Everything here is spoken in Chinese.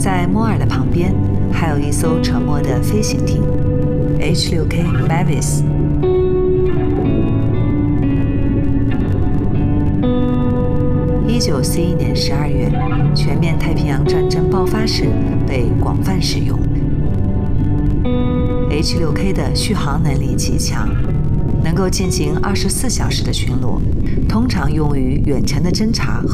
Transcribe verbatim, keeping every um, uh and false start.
在摩尔的旁边还有一艘沉没的飞行艇 H 六 K Mavis。一九四一年十二月，全面太平洋战争爆发时被广泛使用。H 六 K 的续航能力极强，能够进行二十四小时的巡逻，通常用于远程的侦察